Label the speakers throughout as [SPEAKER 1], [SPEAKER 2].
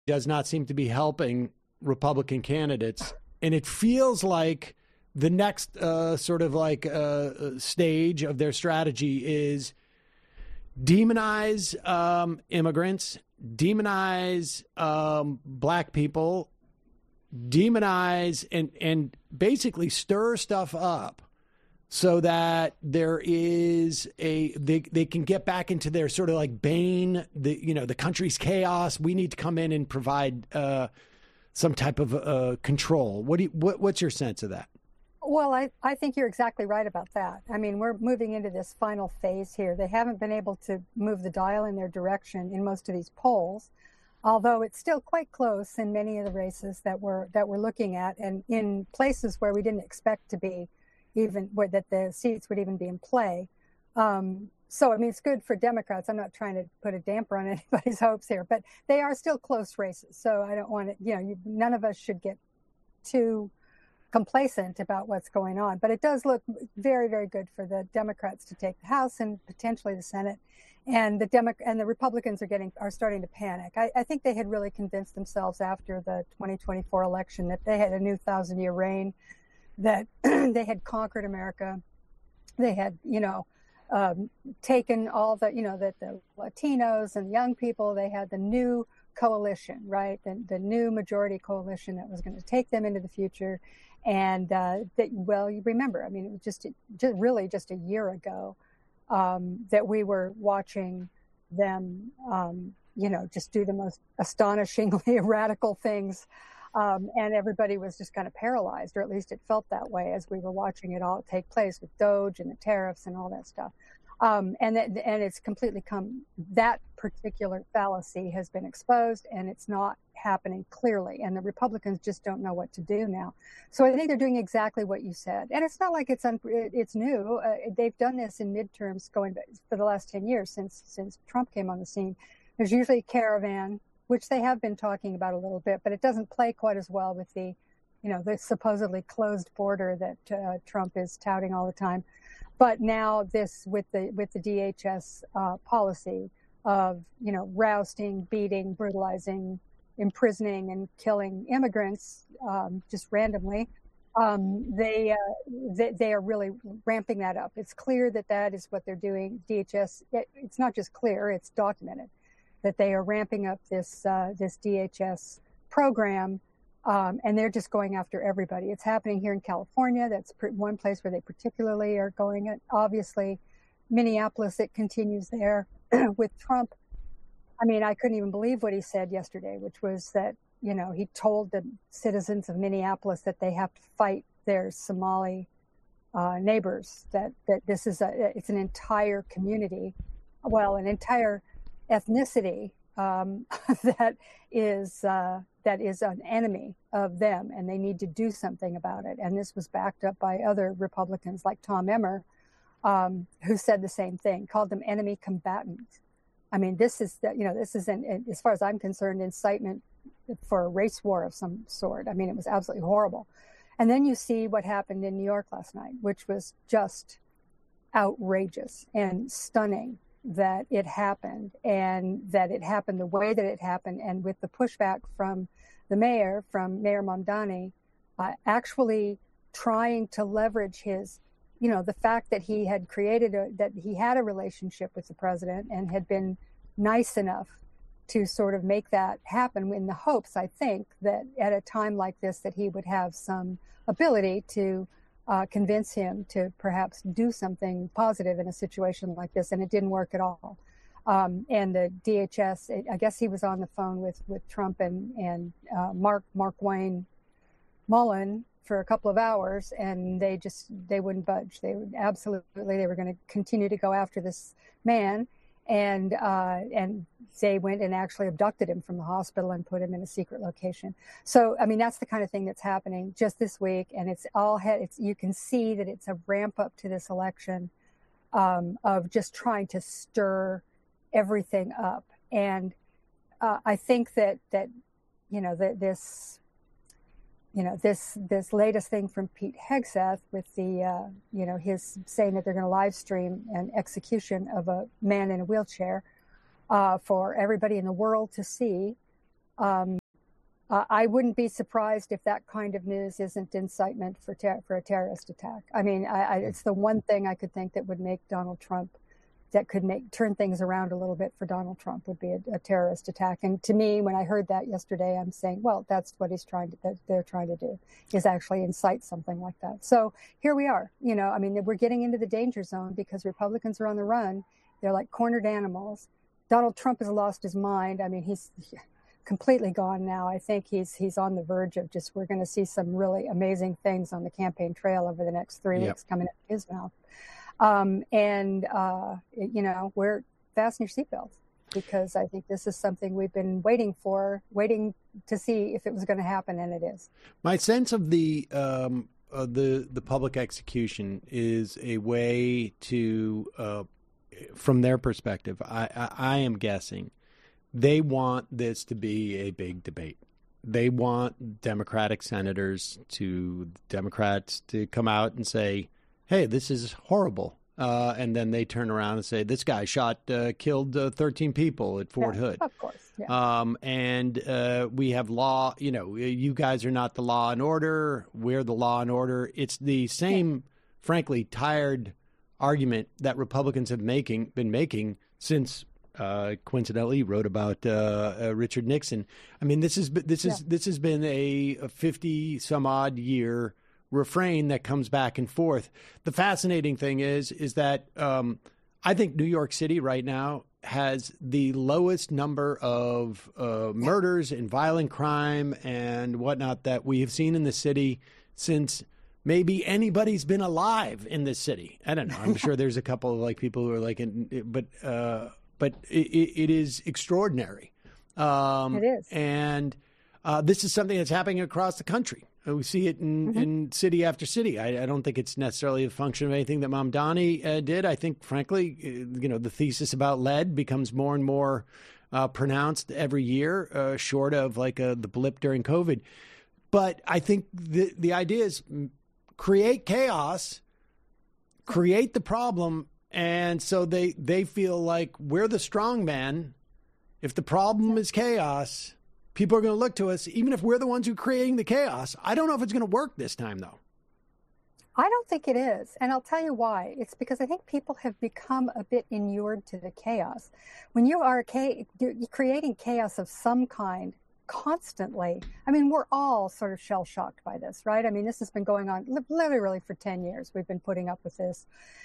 [SPEAKER 1] does not seem to be helping Republican candidates. And it feels like the next stage of their strategy is demonize immigrants, demonize black people, demonize and basically stir stuff up so that there is they can get back into their sort of like bane, the country's chaos. We need to come in and provide some type of control. What's your sense of that?
[SPEAKER 2] Well, I think you're exactly right about that. I mean, we're moving into this final phase here. They haven't been able to move the dial in their direction in most of these polls, although it's still quite close in many of the races that we're looking at, and in places where we didn't expect to be, even where that the seats would even be in play. So, I mean, it's good for Democrats. I'm not trying to put a damper on anybody's hopes here, but they are still close races. So I don't want to, none of us should get too complacent about what's going on. But it does look very, very good for the Democrats to take the House and potentially the Senate. And the Republicans are starting to panic. I think they had really convinced themselves after the 2024 election that they had a new 1,000-year reign, that they had conquered America. They had, taken all that the Latinos and young people. They had the new coalition, right? The new majority coalition that was going to take them into the future. And you remember, I mean, it was just a year ago that we were watching them, just do the most astonishingly radical things. And everybody was just kind of paralyzed, or at least it felt that way as we were watching it all take place with Doge and the tariffs and all that stuff. And it's completely that particular fallacy has been exposed, and it's not happening clearly. And the Republicans just don't know what to do now. So I think they're doing exactly what you said. And it's not like it's new. They've done this in midterms going back for the last 10 years since Trump came on the scene. There's usually a caravan, which they have been talking about a little bit, but it doesn't play quite as well with the supposedly closed border that Trump is touting all the time. But now this with the DHS policy of rousting, beating, brutalizing, imprisoning, and killing immigrants just randomly, they are really ramping that up. It's clear that is what they're doing. DHS, it's not just clear; it's documented that they are ramping up this DHS program. And they're just going after everybody. It's happening here in California. That's one place where they particularly are going at. Obviously, Minneapolis, it continues there. With Trump, I mean, I couldn't even believe what he said yesterday, which was that, he told the citizens of Minneapolis that they have to fight their Somali neighbors, that this is it's an entire community, an entire ethnicity that is an enemy of them, and they need to do something about it. And this was backed up by other Republicans like Tom Emmer, who said the same thing, called them enemy combatants. I mean, this is as far as I'm concerned, incitement for a race war of some sort. I mean, it was absolutely horrible. And then you see what happened in New York last night, which was just outrageous and stunning that it happened, and that it happened the way that it happened, and with the pushback from the mayor, from Mayor Mamdani, actually trying to leverage his, the fact that he had that he had a relationship with the president and had been nice enough to sort of make that happen, in the hopes, I think, that at a time like this that he would have some ability to convince him to perhaps do something positive in a situation like this, and it didn't work at all. And the DHS, I guess he was on the phone with Trump and Mark Wayne Mullen for a couple of hours, and they wouldn't budge. They were going to continue to go after this man, and they went and actually abducted him from the hospital and put him in a secret location. So, I mean, that's the kind of thing that's happening just this week, and you can see that it's a ramp up to this election of just trying to stir everything up. And I think that this latest thing from Pete Hegseth with the his saying that they're going to live stream an execution of a man in a wheelchair for everybody in the world to see, I wouldn't be surprised if that kind of news isn't incitement for a terrorist attack. I mean, it's the one thing I could think that would make Donald Trump, that could turn things around a little bit for Donald Trump, would be a terrorist attack. And to me, when I heard that yesterday, I'm saying, well, that's what they're trying to do, is actually incite something like that. So here we are. I mean, we're getting into the danger zone because Republicans are on the run. They're like cornered animals. Donald Trump has lost his mind. I mean, he's completely gone now. I think he's on the verge of we're going to see some really amazing things on the campaign trail over the next 3 weeks coming out of his mouth. We're fasten your seatbelts, because I think this is something we've been waiting to see if it was going to happen, and it is.
[SPEAKER 1] My sense of the public execution is a way to, from their perspective, I am guessing, they want this to be a big debate. They want Democratic senators Democrats to come out and say, hey, this is horrible. And then they turn around and say, this guy killed 13 people at Fort Hood.
[SPEAKER 2] Of course. Yeah.
[SPEAKER 1] And we have law, you guys are not the law and order. We're the law and order. It's the same, frankly, tired argument that Republicans have been making since coincidentally wrote about Richard Nixon. I mean, this has been a 50 some odd year refrain that comes back and forth. The fascinating thing is that I think New York City right now has the lowest number of murders and violent crime and whatnot that we have seen in the city since maybe anybody's been alive in this city. I don't know. I'm sure there's a couple of people who are but it is extraordinary.
[SPEAKER 2] It is.
[SPEAKER 1] And this is something that's happening across the country. We see it in city after city. I don't think it's necessarily a function of anything that Mamdani did. I think, frankly, the thesis about lead becomes more and more pronounced every year, short of the blip during COVID. But I think the idea is create chaos, create the problem. And so they feel like we're the strong man. If the problem is chaos, people are going to look to us, even if we're the ones who are creating the chaos. I don't know if it's going to work this time, though.
[SPEAKER 2] I don't think it is. And I'll tell you why. It's because I think people have become a bit inured to the chaos. When you are creating chaos of some kind constantly, I mean, we're all sort of shell-shocked by this, right? I mean, this has been going on literally for 10 years. We've been putting up with this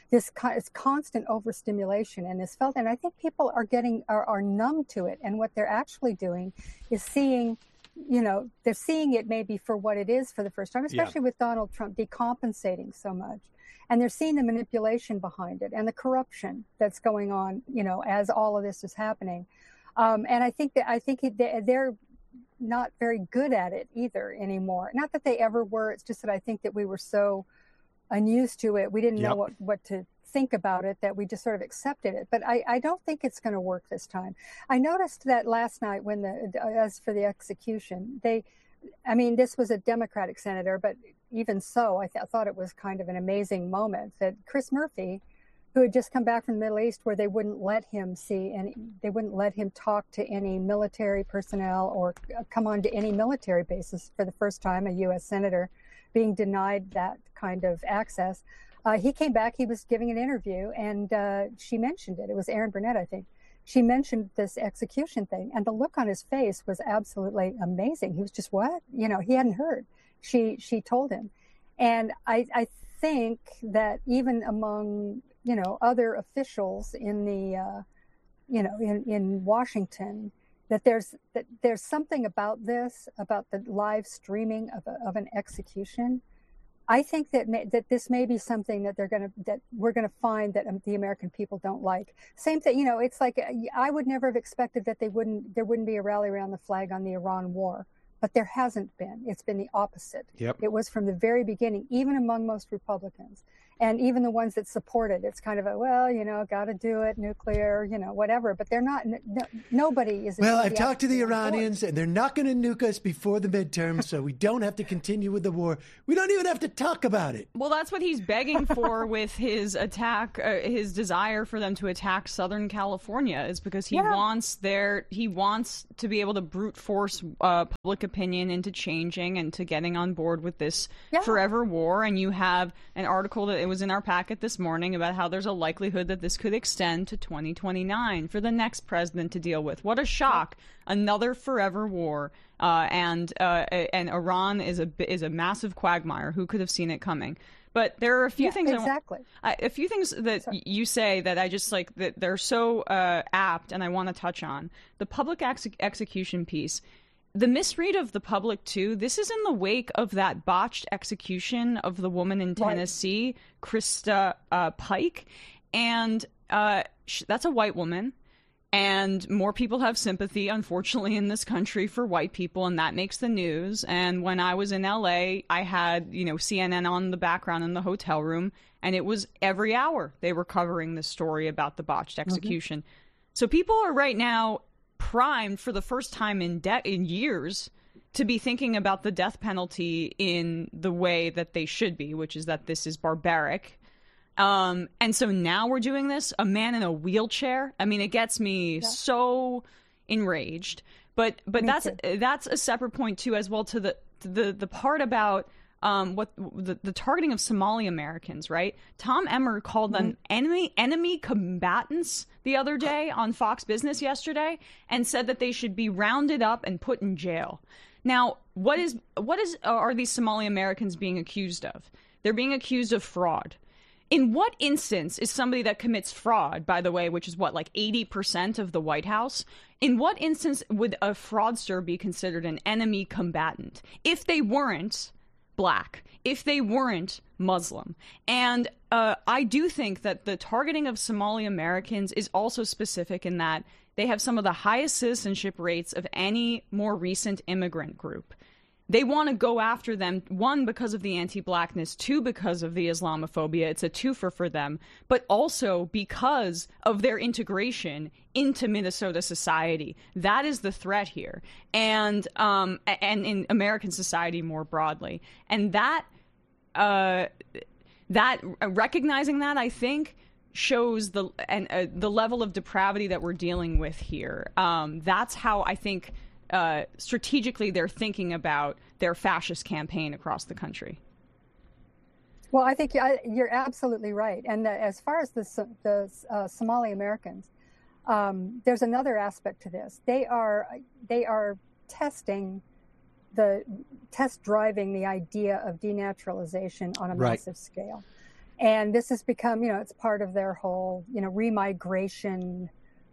[SPEAKER 2] constant overstimulation and and I think people are numb to it. And what they're actually doing is seeing, they're seeing it maybe for what it is for the first time, especially with Donald Trump decompensating so much. And they're seeing the manipulation behind it and the corruption that's going on, as all of this is happening. And I think they're not very good at it either anymore. Not that they ever were. It's just that I think that we were so unused to it. We didn't know what to think about it, that we just sort of accepted it. But I don't think it's going to work this time. I noticed that last night as for the execution, this was a Democratic senator, but even so, I thought it was kind of an amazing moment that Chris Murphy, who had just come back from the Middle East, where they wouldn't let him talk to any military personnel or come on to any military bases for the first time, a U.S. senator being denied that kind of access. He came back, he was giving an interview, and she mentioned it. It was Erin Burnett, I think. She mentioned this execution thing, and the look on his face was absolutely amazing. He was just, what? He hadn't heard. She told him. And I think that even among other officials in the, in Washington, that there's something about the live streaming of an execution. I think that this may be something that we're gonna find that the American people don't like. Same thing, it's like I would never have expected that there wouldn't be a rally around the flag on the Iran war. But there hasn't been. It's been the opposite.
[SPEAKER 1] Yep.
[SPEAKER 2] It was from the very beginning, even among most Republicans. And even the ones that support it, it's kind of a, well, got to do it, nuclear, whatever. But they're not, nobody is.
[SPEAKER 1] Well, I've talked to the Iranians, and they're not going to nuke us before the midterms, so we don't have to continue with the war. We don't even have to talk about it.
[SPEAKER 3] Well, that's what he's begging for with his attack, his desire for them to attack Southern California, is because he wants to be able to brute force public opinion into changing and to getting on board with this forever war. And you have an article that it was in our packet this morning about how there's a likelihood that this could extend to 2029 for the next president to deal with. What a shock! Another forever war, and Iran is a massive quagmire. Who could have seen it coming? But there are a few things.
[SPEAKER 2] Exactly.
[SPEAKER 3] A few things that you say that I just like that they're so apt, and I want to touch on the public execution piece. The misread of the public, too, this is in the wake of that botched execution of the woman in Tennessee, Krista Pike. And that's a white woman. And more people have sympathy, unfortunately, in this country for white people, and that makes the news. And when I was in L.A., I had, CNN on the background in the hotel room, and it was every hour they were covering this story about the botched execution. So people are right now primed for the first time in years to be thinking about the death penalty in the way that they should be, which is that this is barbaric. And so now we're doing this. A man in a wheelchair. I mean, it gets me so enraged. But that's a separate point too, as well, to the part about what the targeting of Somali Americans, right? Tom Emmer called them enemy combatants the other day on Fox Business yesterday, and said that they should be rounded up and put in jail. Now, what are these Somali Americans being accused of? They're being accused of fraud. In what instance is somebody that commits fraud, by the way, which is like 80% of the White House, in what instance would a fraudster be considered an enemy combatant if they weren't Black, if they weren't Muslim? And I do think that the targeting of Somali Americans is also specific in that they have some of the highest citizenship rates of any more recent immigrant group. They want to go after them, one, because of the anti-Blackness, two, because of the Islamophobia. It's a twofer for them, but also because of their integration into Minnesota society. That is the threat here, and in American society more broadly. And that recognizing that, I think, shows the level of depravity that we're dealing with here. That's how I think strategically they're thinking about their fascist campaign across the country.
[SPEAKER 2] Well, I think you're absolutely right. And as far as the Somali Americans, there's another aspect to this. They are test driving the idea of denaturalization on a massive scale. And this has become, it's part of their whole, remigration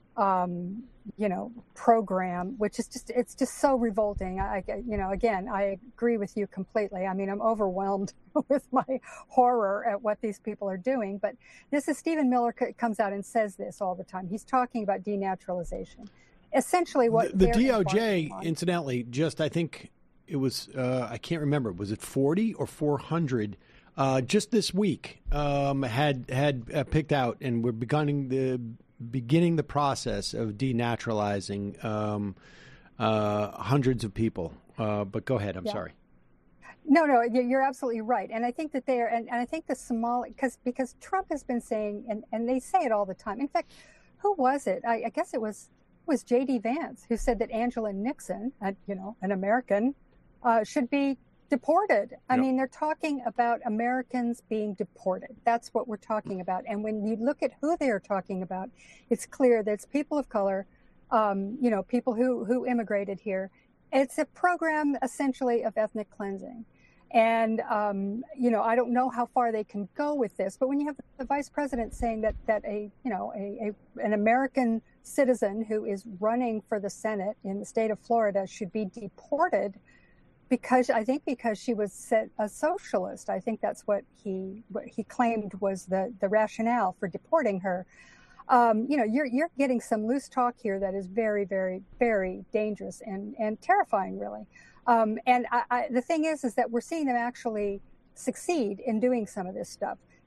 [SPEAKER 2] program, which is it's just so revolting. Again, I agree with you completely. I mean, I'm overwhelmed with my horror at what these people are doing. But this is Stephen Miller comes out and says this all the time. He's talking about denaturalization. Essentially, what
[SPEAKER 1] the DOJ, incidentally, I think it was, I can't remember, was it 40 or 400? Just this week had picked out, and we're beginning the process of denaturalizing hundreds of people. But go ahead. I'm sorry.
[SPEAKER 2] No, you're absolutely right. And I think that they are, and I think the Somali, because Trump has been saying, and they say it all the time. In fact, who was it? I guess it was J.D. Vance who said that Angela Nixon, an American, should be deported. I mean, they're talking about Americans being deported. That's what we're talking about. And when you look at who they are talking about, it's clear that it's people of color, people who immigrated here. It's a program essentially of ethnic cleansing. And, I don't know how far they can go with this, but when you have the vice president saying that an American citizen who is running for the Senate in the state of Florida should be deported because she was a socialist. I think that's what he claimed was the rationale for deporting her. You're getting some loose talk here that is very, very, very dangerous and terrifying, really. And the thing is that we're seeing them actually succeed in doing some of this stuff.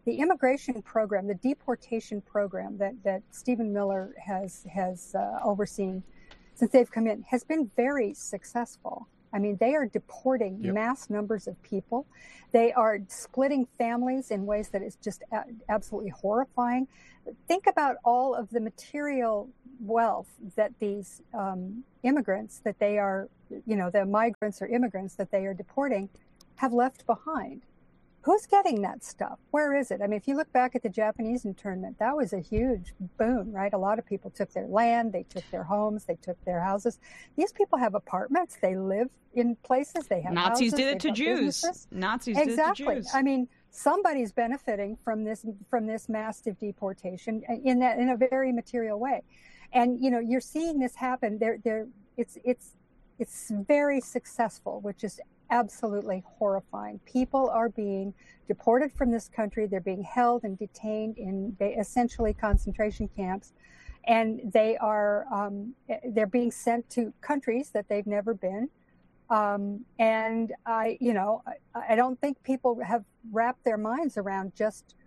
[SPEAKER 2] the immigration program, the deportation program that Stephen Miller has overseen since they've come in has been very successful. I mean, they are deporting mass numbers of people. They are splitting families in ways that is just absolutely horrifying. Think about all of the material wealth that these immigrants that they are, the migrants or immigrants that they are deporting have left behind. Who's getting that stuff? Where is it? I mean, if you look back at the Japanese internment, that was a huge boon, right? A lot of people took their land, they took their homes, they took their houses. These people have apartments, they live in places, they have
[SPEAKER 3] Nazis
[SPEAKER 2] houses,
[SPEAKER 3] did it to Jews.
[SPEAKER 2] Businesses.
[SPEAKER 3] Nazis
[SPEAKER 2] exactly.
[SPEAKER 3] did it to Jews.
[SPEAKER 2] I mean, somebody's benefiting from this massive deportation in a very material way, and you're seeing this happen. It's very successful, which is absolutely horrifying. People are being deported from this country. They're being held and detained in essentially concentration camps, and they're being sent to countries that they've never been. And I don't think people have wrapped their minds around just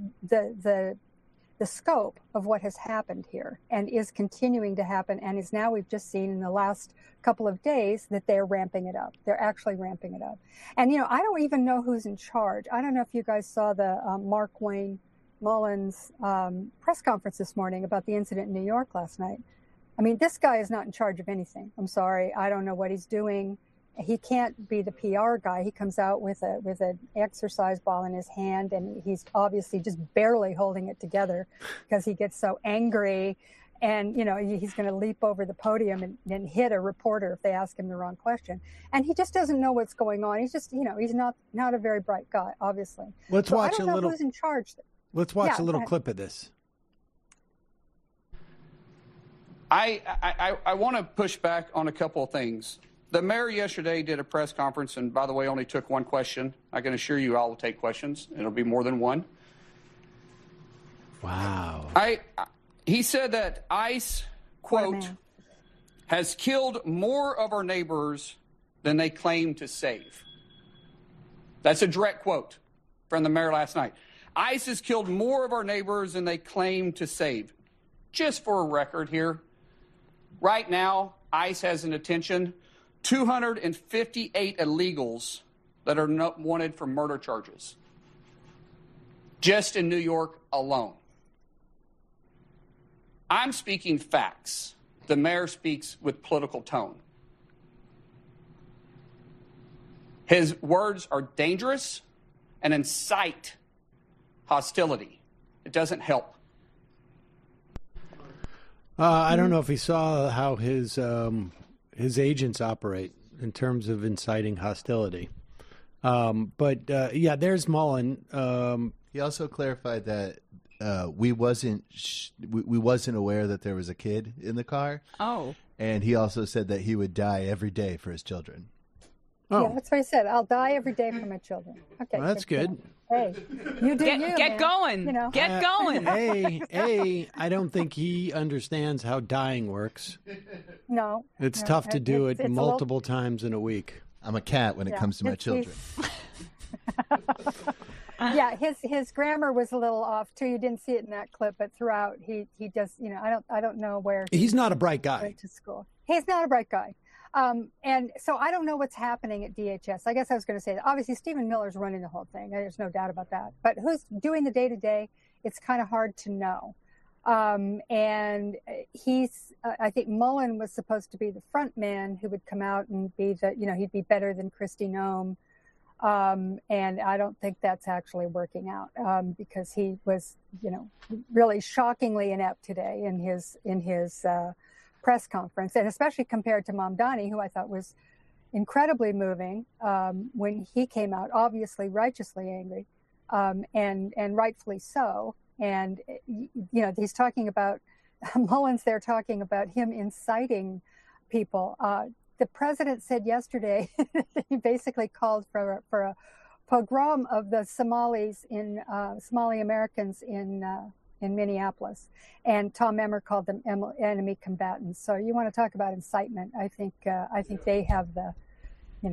[SPEAKER 2] the scope of what has happened here and is continuing to happen, and is now, we've just seen in the last couple of days that they're ramping it up. They're actually ramping it up. And, I don't even know who's in charge. I don't know if you guys saw the Mark Wayne Mullins press conference this morning about the incident in New York last night. I mean, this guy is not in charge of anything. I'm sorry. I don't know what he's doing. He can't be the PR guy. He comes out with an exercise ball in his hand, and he's obviously just barely holding it together because he gets so angry. And, he's going to leap over the podium and hit a reporter if they ask him the wrong question. And he just doesn't know what's going on. He's just, he's not a very bright guy, obviously.
[SPEAKER 1] Let's watch
[SPEAKER 2] I don't know who's in charge.
[SPEAKER 1] Let's watch a little clip of this.
[SPEAKER 4] I want to push back on a couple of things. The mayor yesterday did a press conference, and by the way, only took one question. I can assure you all will take questions. It'll be more than one.
[SPEAKER 1] Wow.
[SPEAKER 4] He said that ICE, quote, has killed more of our neighbors than they claim to save. That's a direct quote from the mayor last night. ICE has killed more of our neighbors than they claim to save. Just for a record here, right now, ICE has in detention 258 illegals that are not wanted for murder charges, just in New York alone. I'm speaking facts. The mayor speaks with political tone. His words are dangerous and incite hostility. It doesn't help.
[SPEAKER 1] I don't know if he saw how his agents operate in terms of inciting hostility. But there's Mullen.
[SPEAKER 5] He also clarified that we wasn't aware that there was a kid in the car.
[SPEAKER 3] Oh.
[SPEAKER 5] And he also said that he would die every day for his children.
[SPEAKER 1] Oh.
[SPEAKER 2] Yeah, that's what he said. I'll die every day for my children. Okay.
[SPEAKER 1] Well, that's good.
[SPEAKER 2] Hey, you do
[SPEAKER 3] get going. Get going.
[SPEAKER 1] I don't think he understands how dying works.
[SPEAKER 2] No.
[SPEAKER 1] It's tough to do it multiple times in a week.
[SPEAKER 5] I'm a cat when it comes to my children.
[SPEAKER 2] Yeah, his grammar was a little off too. You didn't see it in that clip, but throughout he does. I don't know where
[SPEAKER 1] he's not a bright guy.
[SPEAKER 2] Went to school. He's not a bright guy. And so I don't know what's happening at DHS. I guess I was going to say that. Obviously, Stephen Miller's running the whole thing. There's no doubt about that. But who's doing the day-to-day, it's kind of hard to know. And I think Mullen was supposed to be the front man who would come out and be he'd be better than Kristi Noem. And I don't think that's actually working out, because he was, really shockingly inept today in his press conference, and especially compared to Mamdani, who I thought was incredibly moving when he came out, obviously righteously angry, and rightfully so. And he's talking about Mullins. They're talking about him inciting people. The president said yesterday that he basically called for a pogrom of the Somalis Somali Americans in Minneapolis, and Tom Emmer called them enemy combatants. So you want to talk about incitement? I think they have the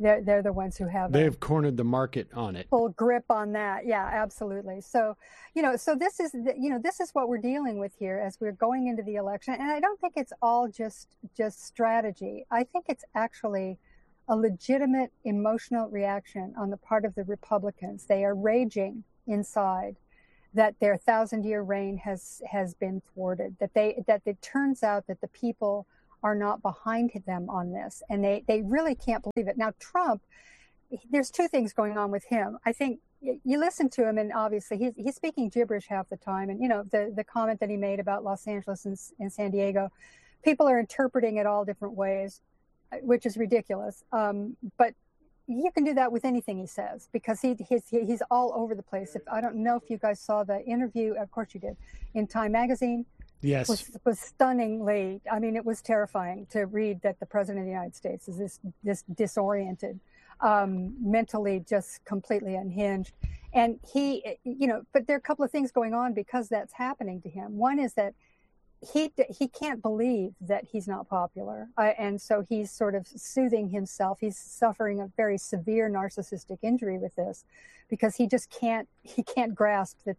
[SPEAKER 2] They're the ones who have
[SPEAKER 1] they've cornered the market on it.
[SPEAKER 2] Full grip on that. Yeah, absolutely. So, so this is this is what we're dealing with here as we're going into the election. And I don't think it's all just strategy. I think it's actually a legitimate emotional reaction on the part of the Republicans. They are raging inside that their 1,000-year reign has been thwarted, that it turns out that the people are not behind them on this, and they really can't believe it. Now, Trump, there's two things going on with him. I think you listen to him, and obviously he's speaking gibberish half the time. And the comment that he made about Los Angeles and San Diego, people are interpreting it all different ways, which is ridiculous. But you can do that with anything he says, because he's all over the place. I don't know if you guys saw the interview, of course you did, in Time Magazine.
[SPEAKER 1] Yes.
[SPEAKER 2] Was stunningly, I mean, it was terrifying to read that the president of the United States is this disoriented, mentally just completely unhinged. And he, but there are a couple of things going on because that's happening to him. One is that he can't believe that he's not popular. And so he's sort of soothing himself. He's suffering a very severe narcissistic injury with this, because he can't grasp that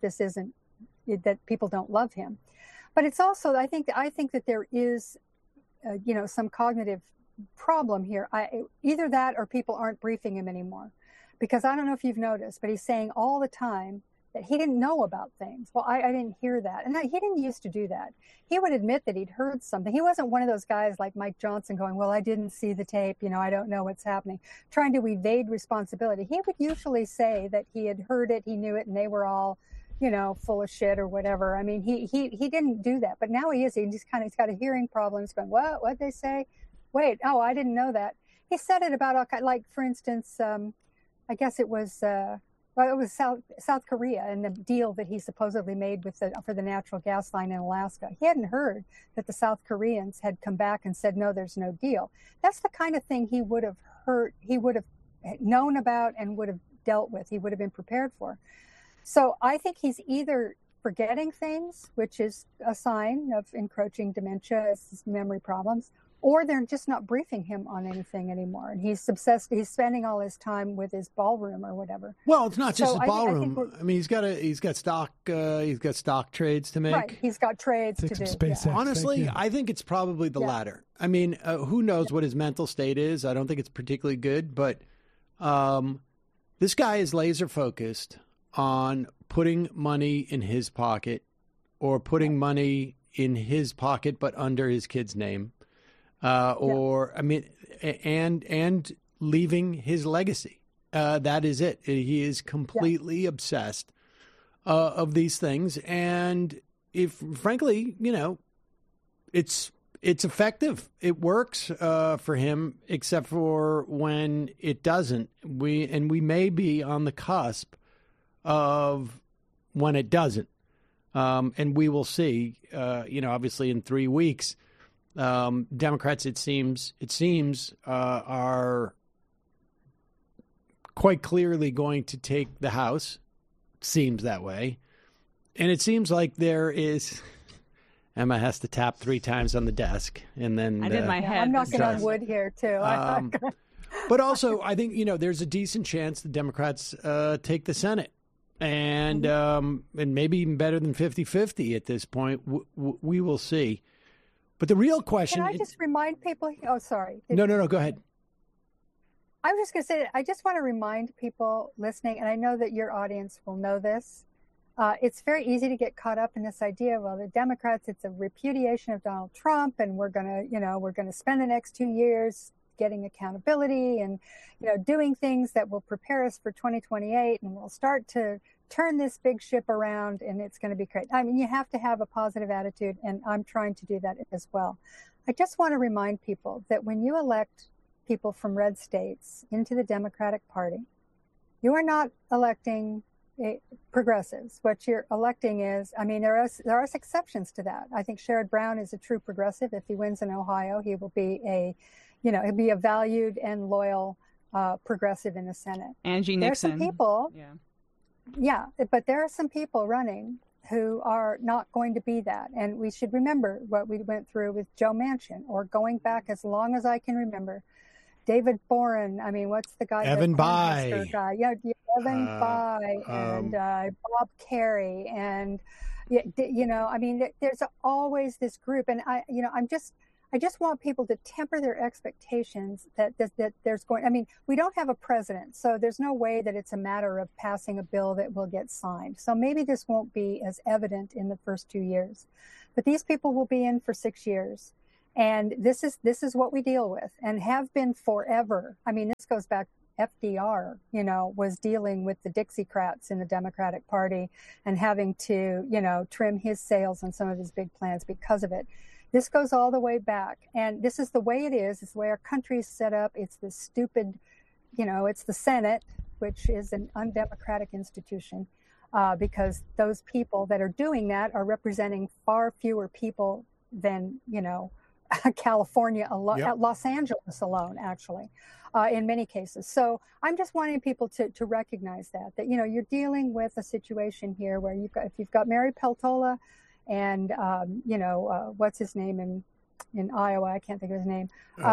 [SPEAKER 2] that people don't love him. But it's also, I think that there is, some cognitive problem here. Either that or people aren't briefing him anymore. Because I don't know if you've noticed, but he's saying all the time that he didn't know about things. Well, I didn't hear that. And he didn't used to do that. He would admit that he'd heard something. He wasn't one of those guys like Mike Johnson going, well, I didn't see the tape, I don't know what's happening, trying to evade responsibility. He would usually say that he had heard it, he knew it, and they were all full of shit or whatever. I mean, he didn't do that, but now he is. He's got a hearing problem. He's going, what'd they say? Wait, I didn't know that. He said it about, like, for instance, I guess it was, it was South Korea and the deal that he supposedly made for the natural gas line in Alaska. He hadn't heard that the South Koreans had come back and said, no, there's no deal. That's the kind of thing he would have heard, he would have known about and would have dealt with. He would have been prepared for. So I think he's either forgetting things, which is a sign of encroaching dementia, his memory problems, or they're just not briefing him on anything anymore. And he's obsessed. He's spending all his time with his ballroom or whatever.
[SPEAKER 1] Well, it's not just his ballroom. I mean, he's got stock trades to make.
[SPEAKER 2] Right. He's got trades to do.
[SPEAKER 6] SpaceX,
[SPEAKER 1] Honestly, I think it's probably the latter. I mean, who knows what his mental state is? I don't think it's particularly good, but this guy is laser focused on putting money in his pocket, or putting money in his pocket but under his kid's name, I mean, and leaving his legacy. That is it. He is completely obsessed of these things, and frankly, it's effective. It works for him, except for when it doesn't. We may be on the cusp of when it doesn't. And we will see, obviously in 3 weeks, Democrats, it seems, are quite clearly going to take the House. Seems that way. And it seems like there is, Emma has to tap 3 times on the desk, and then
[SPEAKER 3] I did my head.
[SPEAKER 2] I'm knocking on wood here too.
[SPEAKER 1] But also, I think, there's a decent chance the Democrats take the Senate. And maybe even better than 50-50 at this point. We will see. But the real question...
[SPEAKER 2] Can I just remind people... Oh, sorry.
[SPEAKER 1] No, go ahead.
[SPEAKER 2] I was just going to say, I just want to remind people listening, and I know that your audience will know this. It's very easy to get caught up in this idea, well, the Democrats, it's a repudiation of Donald Trump, and we're going to spend the next 2 years getting accountability and, doing things that will prepare us for 2028, and we'll start to turn this big ship around, and it's going to be great. I mean, you have to have a positive attitude, and I'm trying to do that as well. I just want to remind people that when you elect people from red states into the Democratic Party, you are not electing progressives. What you're electing is, I mean, there are exceptions to that. I think Sherrod Brown is a true progressive. If he wins in Ohio, he will be he'll be a valued and loyal progressive in the Senate.
[SPEAKER 3] Angie Nixon.
[SPEAKER 2] There are some people, but there are some people running who are not going to be that. And we should remember what we went through with Joe Manchin, or going back as long as I can remember. David Boren. I mean, what's the guy?
[SPEAKER 1] Evan
[SPEAKER 2] the
[SPEAKER 1] Bayh.
[SPEAKER 2] Guy? Yeah, Evan Bayh and Bob Kerrey, and I mean, there's always this group, and I just want people to temper their expectations that there's going. I mean, we don't have a president, so there's no way that it's a matter of passing a bill that will get signed. So maybe this won't be as evident in the first 2 years, but these people will be in for 6 years. And this is what we deal with and have been forever. I mean, this goes back. FDR, was dealing with the Dixiecrats in the Democratic Party and having to, trim his sails on some of his big plans because of it. This goes all the way back. And this is the way it is. It's the way our country's set up. It's this stupid, it's the Senate, which is an undemocratic institution, because those people that are doing that are representing far fewer people than, California alone,
[SPEAKER 1] Yep.
[SPEAKER 2] Los Angeles alone, actually, in many cases. So I'm just wanting people to recognize that you're dealing with a situation here where if you've got Mary Peltola and what's his name in Iowa, I can't think of his name,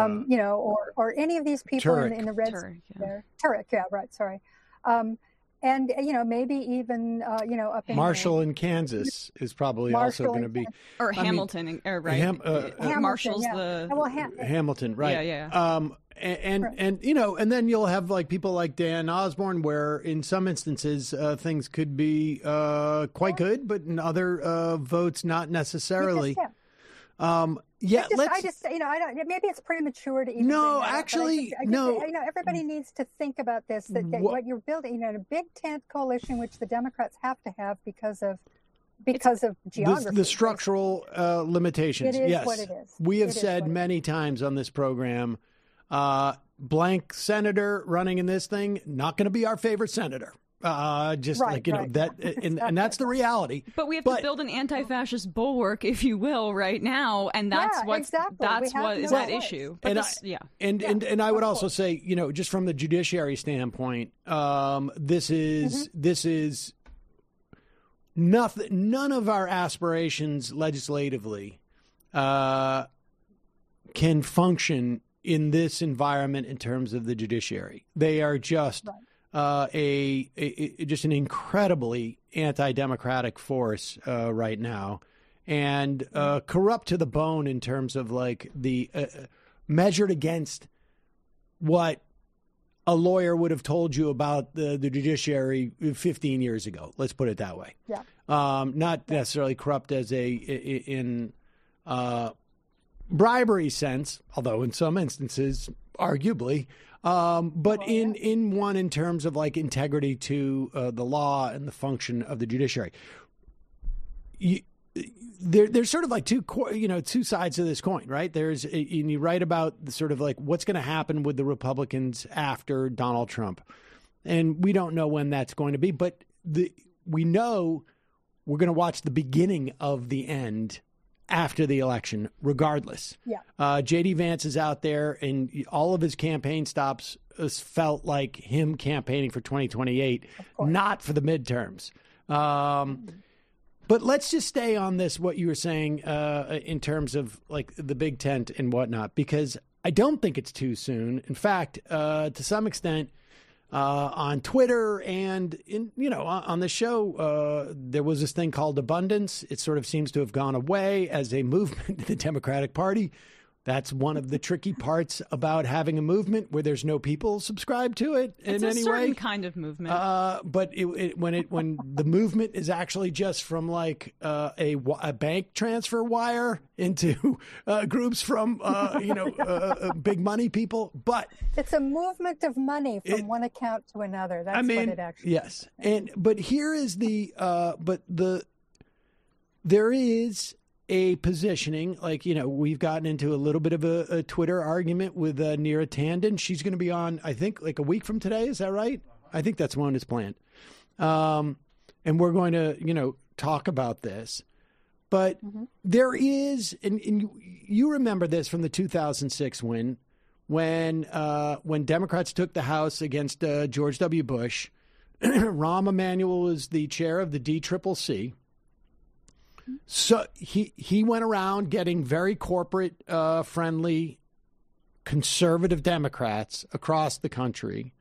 [SPEAKER 2] or any of these people in the red Turek, yeah, right, sorry. And, maybe even, up in
[SPEAKER 1] Marshall in Kansas is probably also going to be.
[SPEAKER 3] Or Hamilton, right?
[SPEAKER 2] Hamilton,
[SPEAKER 3] Marshall's
[SPEAKER 2] yeah.
[SPEAKER 1] Hamilton, right.
[SPEAKER 3] Yeah.
[SPEAKER 1] And then you'll have like people like Dan Osborne, where in some instances things could be quite good, but in other votes, not necessarily.
[SPEAKER 2] I don't. Maybe it's premature to even.
[SPEAKER 1] No,
[SPEAKER 2] bring that
[SPEAKER 1] actually,
[SPEAKER 2] up,
[SPEAKER 1] no.
[SPEAKER 2] Everybody needs to think about this. That what you're building, a big tent coalition, which the Democrats have to have because of geography,
[SPEAKER 1] the structural limitations.
[SPEAKER 2] It is
[SPEAKER 1] yes,
[SPEAKER 2] what it is.
[SPEAKER 1] We have said many times on this program, blank senator running in this thing, not going to be our favorite senator. That, and that's the reality.
[SPEAKER 3] But we have to build an anti-fascist bulwark, if you will, right now, and that's that issue. But
[SPEAKER 1] and I would also say, just from the judiciary standpoint, this is nothing. None of our aspirations legislatively can function in this environment in terms of the judiciary. They are just. Just an incredibly anti-democratic force right now, and corrupt to the bone in terms of like the measured against what a lawyer would have told you about the judiciary 15 years ago. Let's put it that way.
[SPEAKER 2] Yeah.
[SPEAKER 1] Not necessarily corrupt as in bribery sense, although in some instances, arguably. In terms of like integrity to the law and the function of the judiciary, there's sort of like two sides of this coin, right? And you write about the sort of like what's going to happen with the Republicans after Donald Trump, and we don't know when that's going to be, but we know we're going to watch the beginning of the end after the election, regardless.
[SPEAKER 2] Yeah.
[SPEAKER 1] J.D. Vance is out there, and all of his campaign stops felt like him campaigning for 2028, not for the midterms. But let's just stay on this, what you were saying in terms of like the big tent and whatnot, because I don't think it's too soon. In fact, to some extent, on Twitter and on the show, there was this thing called abundance. It sort of seems to have gone away as a movement in the Democratic Party. That's one of the tricky parts about having a movement where there's no people subscribed to it in any way.
[SPEAKER 3] It's a certain kind of movement.
[SPEAKER 1] But when the movement is actually just from like a bank transfer wire into groups from big money people, but
[SPEAKER 2] it's a movement of money from one account to another. That's what it actually
[SPEAKER 1] yes. But here is there is a positioning, like, we've gotten into a little bit of a Twitter argument with Neera Tanden. She's going to be on, I think, like a week from today. Is that right? I think that's when it's planned. And we're going to, talk about this. But there is, and you remember this from the 2006 win, when Democrats took the House against George W. Bush. Rahm Emanuel was the chair of the DCCC. So he went around getting very corporate friendly conservative Democrats across the country.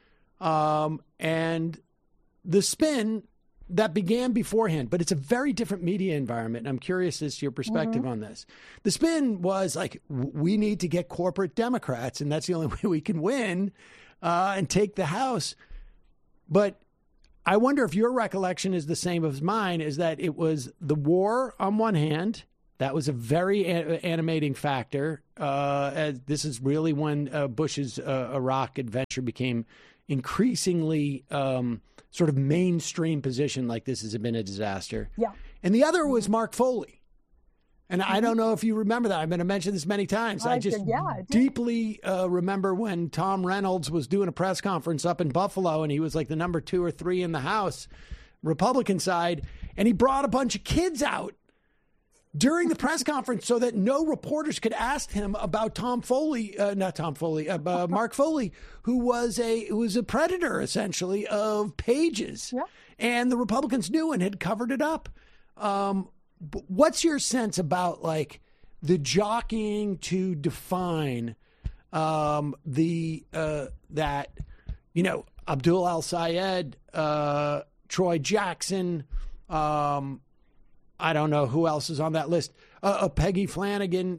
[SPEAKER 1] And the spin that began beforehand, but it's a very different media environment. And I'm curious as to your perspective on this. The spin was like, we need to get corporate Democrats, and that's the only way we can win and take the House. But I wonder if your recollection is the same as mine, is that it was the war on one hand. That was a very animating factor. As this is really when Bush's Iraq adventure became increasingly sort of mainstream position, like this has been a disaster.
[SPEAKER 2] Yeah.
[SPEAKER 1] And the other was Mark Foley. And I don't know if you remember that. I'm going to mention this many times. I just deeply remember when Tom Reynolds was doing a press conference up in Buffalo, and he was like the number 2 or 3 in the House, Republican side, and he brought a bunch of kids out during the press conference so that no reporters could ask him about Mark Foley, who was a predator essentially of pages. Yeah. And the Republicans knew and had covered it up. What's your sense about like the jockeying to define that, Abdul Al-Sayed, Troy Jackson, I don't know who else is on that list. Peggy Flanagan.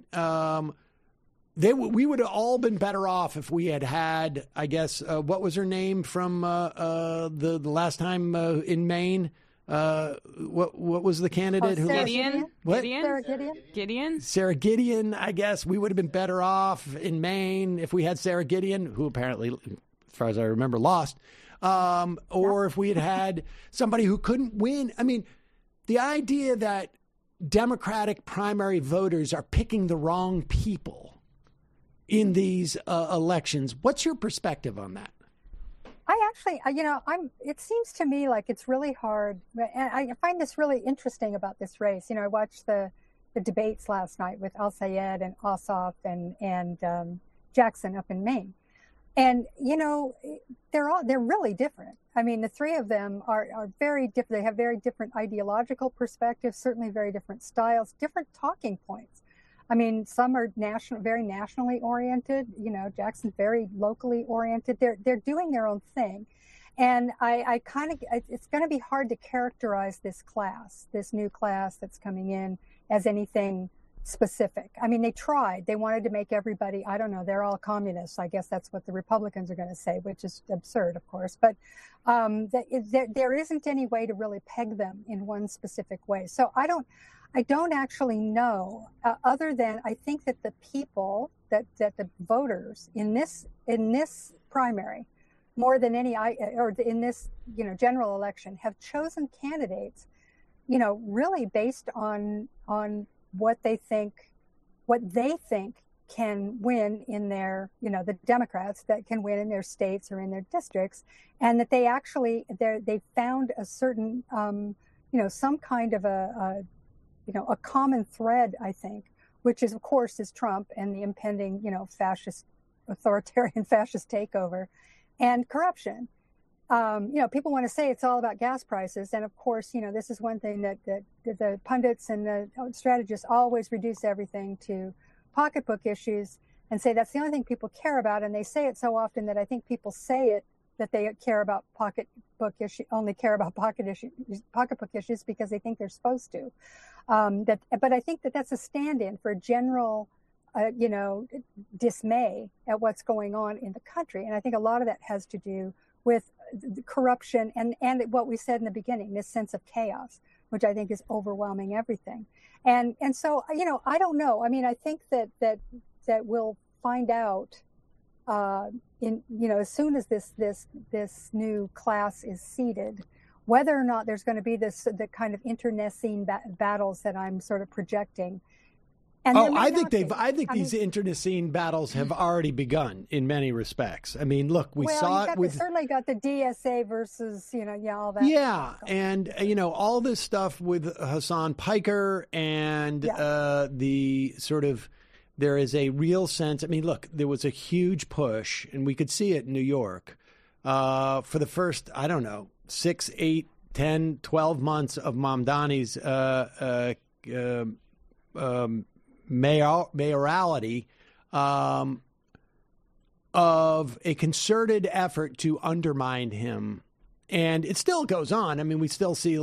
[SPEAKER 1] We would have all been better off if we had, I guess, what was her name from the last time in Maine? What was the candidate?
[SPEAKER 3] Gideon.
[SPEAKER 1] What?
[SPEAKER 3] Sarah
[SPEAKER 1] Gideon. I guess we would have been better off in Maine if we had Sarah Gideon, who apparently, as far as I remember, lost. Or if we had somebody who couldn't win. I mean, the idea that Democratic primary voters are picking the wrong people in these elections. What's your perspective on that?
[SPEAKER 2] I actually, it seems to me like it's really hard. And I find this really interesting about this race. I watched the debates last night with Al-Sayed and Ossoff and Jackson up in Maine. And, they're really different. I mean, the three of them are very different. They have very different ideological perspectives, certainly very different styles, different talking points. I mean, some are very nationally oriented. Jackson's very locally oriented. They're doing their own thing. And it's going to be hard to characterize this new class that's coming in as anything specific. I mean, they tried. They wanted to make everybody, I don't know, they're all communists. I guess that's what the Republicans are going to say, which is absurd, of course. But there isn't any way to really peg them in one specific way. So I don't actually know, other than I think that the people, that the voters in this primary, more than any, or in this general election, have chosen candidates, really based on what they think can win in their, the Democrats that can win in their states or in their districts, and that they found a certain, some kind of a common thread, I think, which is, of course, is Trump and the impending, authoritarian fascist takeover and corruption. People want to say it's all about gas prices. And of course, this is one thing that the pundits and the strategists always reduce everything to pocketbook issues and say that's the only thing people care about. And they say it so often that I think people say it, that they care about pocketbook issues because they think they're supposed to. But I think that's a stand-in for general, dismay at what's going on in the country. And I think a lot of that has to do with corruption and what we said in the beginning, this sense of chaos, which I think is overwhelming everything. And so, I don't know. I mean, I think that we'll find out as soon as this new class is seated, whether or not there's going to be the kind of internecine battles that I'm sort of projecting. And
[SPEAKER 1] I think these internecine battles have already begun in many respects. I mean, look, we saw it
[SPEAKER 2] certainly got the DSA versus, all that.
[SPEAKER 1] Yeah. And, all this stuff with Hassan Piker and the sort of, there is a real sense. I mean, look, there was a huge push, and we could see it in New York for the first, 6, 8, 10, 12 months of Mamdani's mayoralty. of a concerted effort to undermine him. And it still goes on. I mean, we still see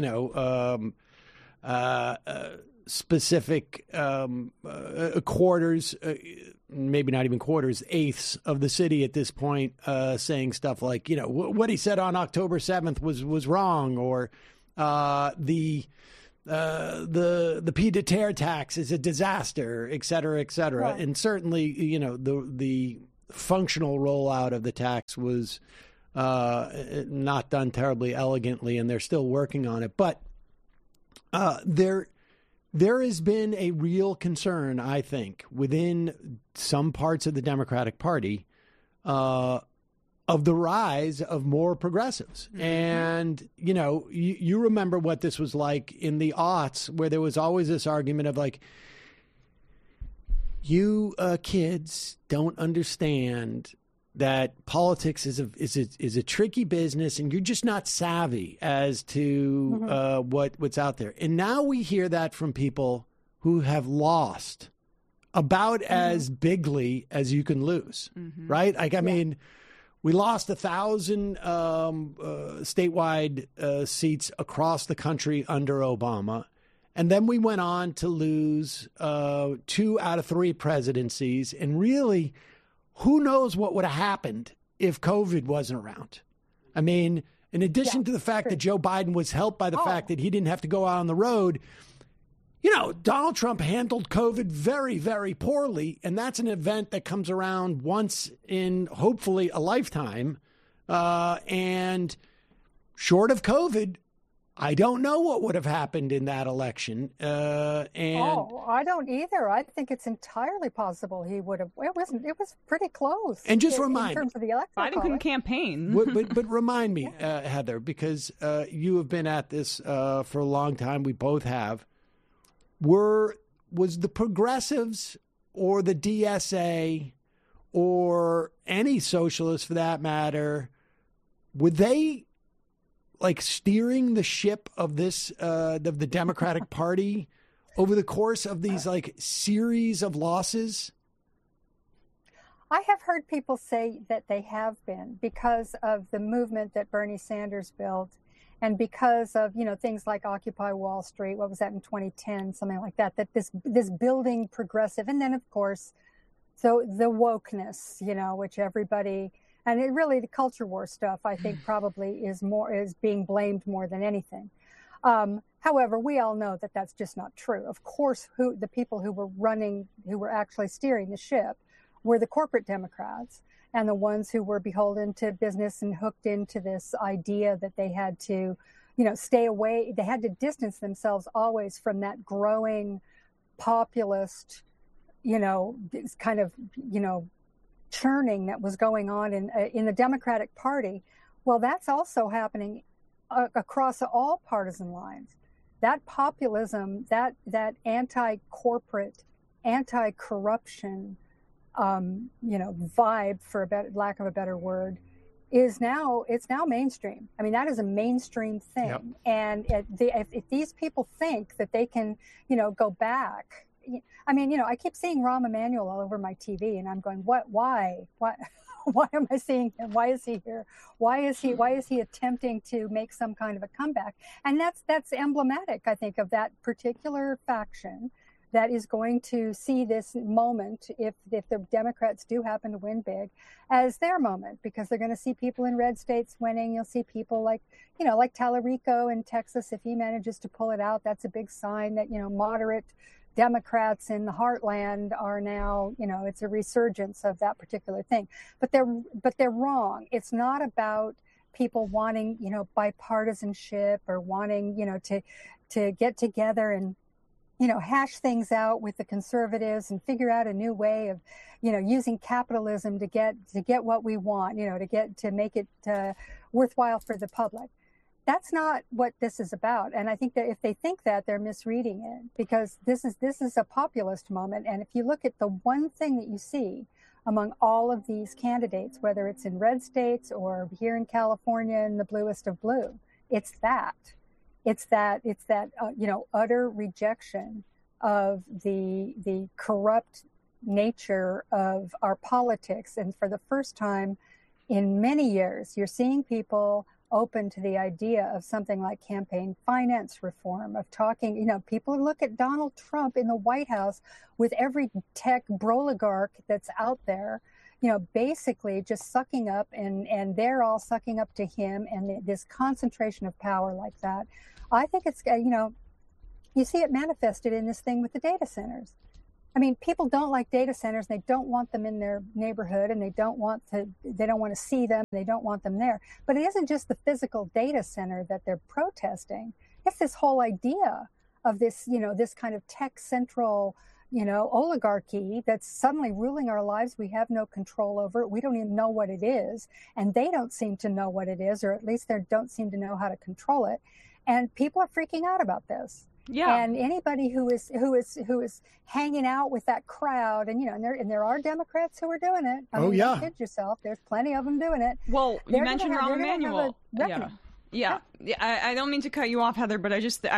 [SPEAKER 1] specific quarters, maybe not even quarters, eighths of the city at this point saying stuff like, what he said on October 7th was wrong, or the pied de terre tax is a disaster, et cetera, et cetera. Right. And certainly, the functional rollout of the tax was not done terribly elegantly, and they're still working on it. But there has been a real concern, I think, within some parts of the Democratic Party of the rise of more progressives. Mm-hmm. And, you remember what this was like in the aughts, where there was always this argument of like, you kids don't understand that politics is a tricky business, and you're just not savvy as to what's out there. And now we hear that from people who have lost about as bigly as you can lose, right? Like, I mean, we lost 1,000 statewide seats across the country under Obama. And then we went on to lose 2 out of 3 presidencies. And really, who knows what would have happened if COVID wasn't around? I mean, in addition to the fact that Joe Biden was helped by the fact that he didn't have to go out on the road, Donald Trump handled COVID very, very poorly. And that's an event that comes around once in hopefully a lifetime. And short of COVID, I don't know what would have happened in that election. I don't
[SPEAKER 2] either. I think it's entirely possible he would have. It was pretty close.
[SPEAKER 1] And just remind
[SPEAKER 2] in terms of the electoral
[SPEAKER 3] Biden couldn't campaign.
[SPEAKER 1] But remind me, Heather, because you have been at this for a long time. We both have. Was the progressives or the DSA or any socialist for that matter, were they like steering the ship of this of the Democratic Party over the course of these like series of losses?
[SPEAKER 2] I have heard people say that they have been, because of the movement that Bernie Sanders built, and because of things like Occupy Wall Street. What was that in 2010? Something like that. That this building progressive, and then of course, so the wokeness, which everybody. And it really, the culture war stuff, I think, probably is being blamed more than anything. However, we all know that that's just not true. Of course, the people who were actually steering the ship were the corporate Democrats, and the ones who were beholden to business and hooked into this idea that they had to, stay away. They had to distance themselves always from that growing populist, kind of, churning that was going on in the Democratic Party. Well, that's also happening across all partisan lines. That populism, that anti-corporate, anti-corruption, vibe, for lack of a better word, it's now mainstream. I mean, that is a mainstream thing. Yep. And if these people think that they can, go back. I mean, I keep seeing Rahm Emanuel all over my TV, and I'm going, why am I seeing him? Why is he here? Why is he attempting to make some kind of a comeback? And that's emblematic, I think, of that particular faction that is going to see this moment, if the Democrats do happen to win big, as their moment, because they're going to see people in red states winning. You'll see people like Tallarico in Texas. If he manages to pull it out, that's a big sign that, moderate Democrats in the heartland are now, it's a resurgence of that particular thing. But they're wrong. It's not about people wanting, bipartisanship, or wanting, to get together and, hash things out with the conservatives and figure out a new way of, using capitalism to get what we want, to make it worthwhile for the public. That's not what this is about. And I think that if they think that, they're misreading it, because this is a populist moment. And if you look at the one thing that you see among all of these candidates, whether it's in red states or here in California in the bluest of blue, it's that utter rejection of the corrupt, nature of our politics. And for the first time in many years, you're seeing people open to the idea of something like campaign finance reform, of talking, people look at Donald Trump in the White House with every tech broligarch that's out there, basically just sucking up, and they're all sucking up to him, and this concentration of power like that. I think it's, you see it manifested in this thing with the data centers. I mean, people don't like data centers. They don't want them in their neighborhood, and they don't want to see them. They don't want them there. But it isn't just the physical data center that they're protesting. It's this whole idea of this, this kind of tech central, oligarchy that's suddenly ruling our lives. We have no control over it. We don't even know what it is. And they don't seem to know what it is, or at least they don't seem to know how to control it. And people are freaking out about this.
[SPEAKER 3] Yeah.
[SPEAKER 2] And anybody who is hanging out with that crowd, and there are Democrats who are doing it. I mean, don't kid yourself. There's plenty of them doing it.
[SPEAKER 3] Well, you mentioned Rahm Emanuel. Yeah. I don't mean to cut you off, Heather, but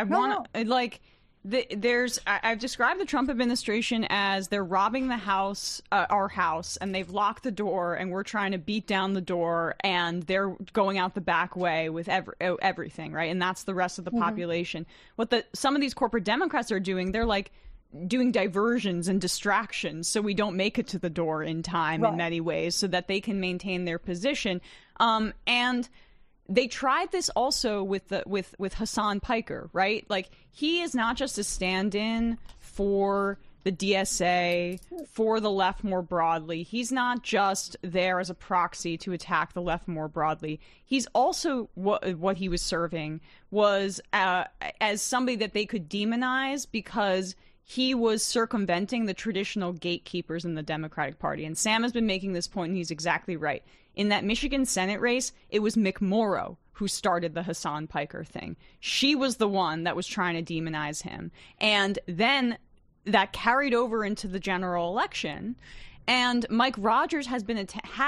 [SPEAKER 3] I've described the Trump administration as they're robbing the house, our house, and they've locked the door, and we're trying to beat down the door, and they're going out the back way with everything, right? And that's the rest of the population. What some of these corporate Democrats are doing, they're like doing diversions and distractions so we don't make it to the door in time in many ways, so that they can maintain their position. And they tried this also with Hassan Piker, right? Like, he is not just a stand-in for the DSA, for the left more broadly. He's not just there as a proxy to attack the left more broadly. He's also what he was serving was as somebody that they could demonize because he was circumventing the traditional gatekeepers in the Democratic Party. And Sam has been making this point, and he's exactly right. In that Michigan Senate race, it was McMorrow who started the Hassan Piker thing. She was the one that was trying to demonize him. And then that carried over into the general election. And Mike Rogers had been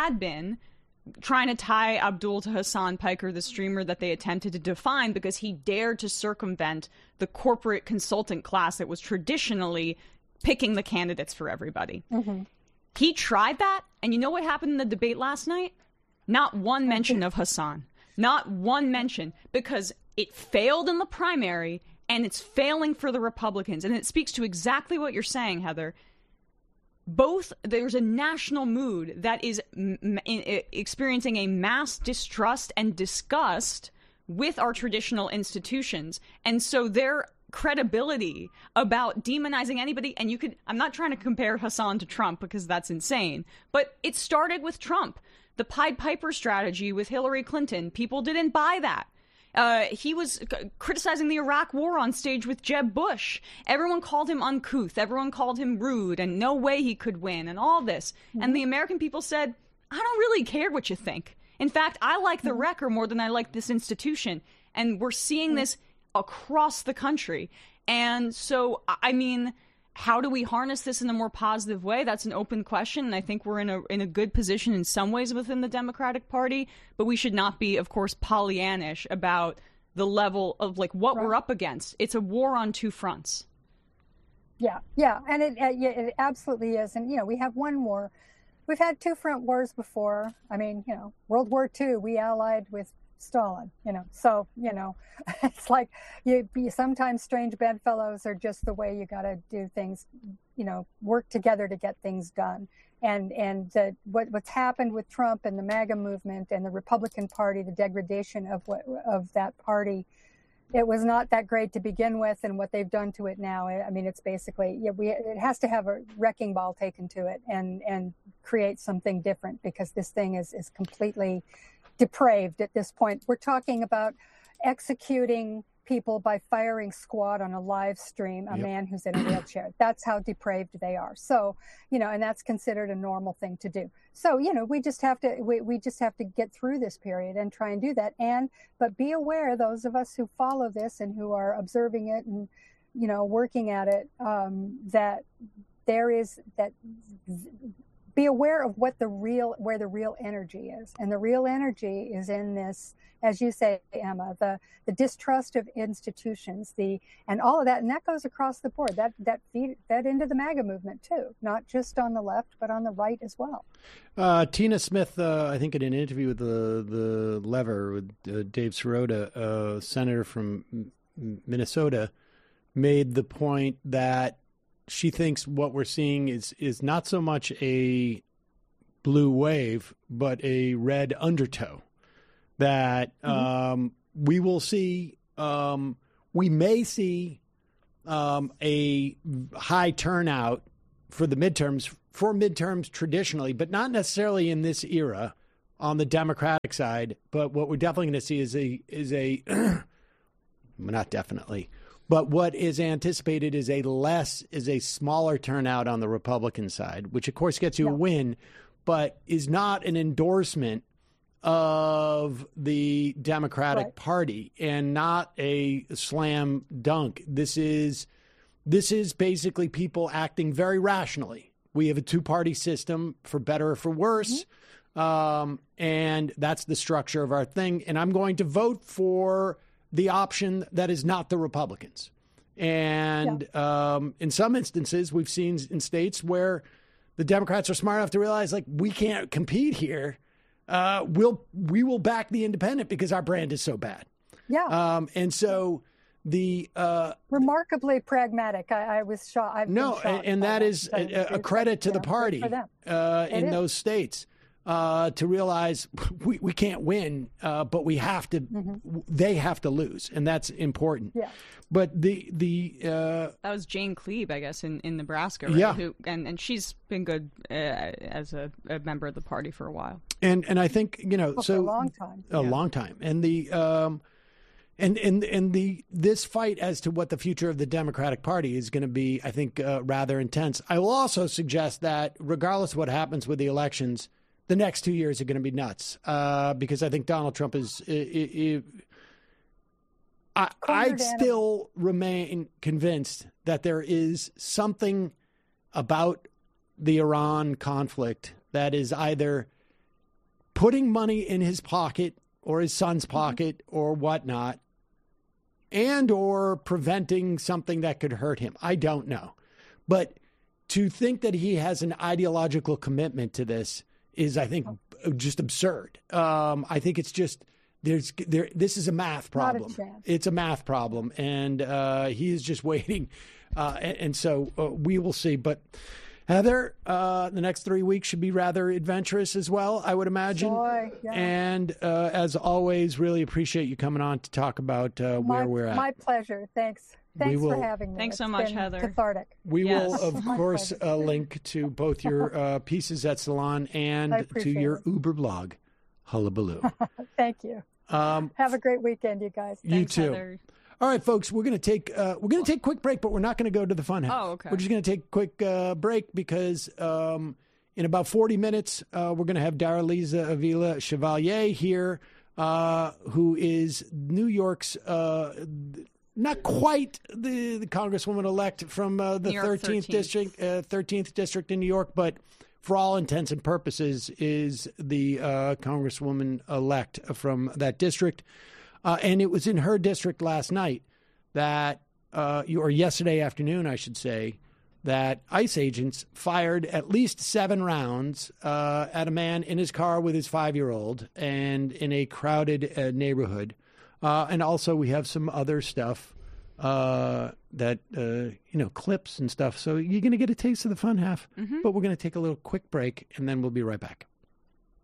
[SPEAKER 3] trying to tie Abdul to Hassan Piker, the streamer that they attempted to define, because he dared to circumvent the corporate consultant class that was traditionally picking the candidates for everybody. He tried that, and you know what happened in the debate last night? Not one mention of Hassan. Not one mention, because it failed in the primary, and it's failing for the Republicans. And it speaks to exactly what you're saying, Heather. There's a national mood that is experiencing a mass distrust and disgust with our traditional institutions. And so their credibility about demonizing anybody, and I'm not trying to compare Hassan to Trump because that's insane, but it started with Trump. The Pied Piper strategy with Hillary Clinton, people didn't buy that. He was criticizing the Iraq war on stage with Jeb Bush. Everyone called him uncouth. Everyone called him rude, and no way he could win, and all this. And the American people said, I don't really care what you think. In fact, I like the wrecker more than I like this institution. And we're seeing this across the country. And so, I mean, how do we harness this in a more positive way? That's an open question, and I think we're in a good position in some ways within the Democratic Party, but we should not be, of course, Pollyannish about the level of what we're up against. It's a war on two fronts.
[SPEAKER 2] Yeah, and it absolutely is. And we have one war. We've had two front wars before. I mean, World War II, we allied with Stalin, so, it's like you sometimes strange bedfellows are just the way you got to do things, work together to get things done. And what's happened with Trump and the MAGA movement and the Republican Party, the degradation of that party, it was not that great to begin with, and what they've done to it now, I mean, it's basically, it has to have a wrecking ball taken to it and create something different, because this thing is completely depraved at this point. We're talking about executing people by firing squad on a live stream, a man who's in a wheelchair. That's how depraved they are. So, and that's considered a normal thing to do. So, we just have to get through this period and try and do that. But be aware, those of us who follow this and who are observing it and, working at it, that there is that. be aware of where the real energy is. And the real energy is in this, as you say, Emma, the distrust of institutions, and all of that. And that goes across the board. That into the MAGA movement too, not just on the left, but on the right as well.
[SPEAKER 1] Tina Smith, I think in an interview with the Lever with Dave Sirota, a senator from Minnesota, made the point that she thinks what we're seeing is not so much a blue wave, but a red undertow. That we will see, we may see a high turnout for the midterms traditionally, but not necessarily in this era on the Democratic side. But what we're definitely going to see is a not definitely, but what is anticipated is a smaller turnout on the Republican side, which of course gets you a win, but is not an endorsement of the Democratic Party and not a slam dunk. This is basically people acting very rationally. We have a two-party system, for better or for worse, and that's the structure of our thing. And I'm going to vote for the option that is not the Republicans. And in some instances, we've seen in states where the Democrats are smart enough to realize, like, we can't compete here. We will back the independent because our brand is so bad. Yeah. And so the
[SPEAKER 2] remarkably pragmatic. I was shocked.
[SPEAKER 1] And that is a credit to the party in those states to realize we can't win, but we have to. They have to lose, and that's important. Yeah. But that
[SPEAKER 3] was Jane Cleave, I guess, in Nebraska, right? Yeah. And she's been good as a member of the party for a while.
[SPEAKER 1] And I think
[SPEAKER 2] for a long time.
[SPEAKER 1] A long time. And this fight as to what the future of the Democratic Party is going to be, I think, rather intense. I will also suggest that regardless of what happens with the elections, the next 2 years are going to be nuts because I think Donald Trump is. I still remain convinced that there is something about the Iran conflict that is either putting money in his pocket or his son's pocket or whatnot, and or preventing something that could hurt him. I don't know. But to think that he has an ideological commitment to this is, I think, just absurd. I think it's just this is a math problem. It's a math problem, and he is just waiting. And so we will see. But Heather, the next 3 weeks should be rather adventurous as well, I would imagine.
[SPEAKER 2] Joy, yeah.
[SPEAKER 1] And as always, really appreciate you coming on to talk about where we're at.
[SPEAKER 2] My pleasure. Thanks for having me.
[SPEAKER 3] Thanks so much, Heather.
[SPEAKER 2] Cathartic.
[SPEAKER 1] We will, of course, link to both your pieces at Salon and to your Uber blog, Hullabaloo.
[SPEAKER 2] Thank you. Have a great weekend, you guys.
[SPEAKER 1] You too.
[SPEAKER 3] Heather.
[SPEAKER 1] All right, folks, we're going to take a quick break, but we're not going to go to the fun house.
[SPEAKER 3] Oh, okay.
[SPEAKER 1] We're just going to take a quick break because in about 40 minutes, we're going to have Daraliza Avila Chevalier here, who is New York's not quite the Congresswoman-elect from the 13th district in New York, but for all intents and purposes is the Congresswoman-elect from that district. And it was in her district last night that, or yesterday afternoon, I should say, that ICE agents fired at least 7 rounds at a man in his car with his 5-year-old and in a crowded neighborhood. And also we have some other stuff that, clips and stuff. So you're going to get a taste of the fun half, but we're going to take a little quick break and then we'll be right back.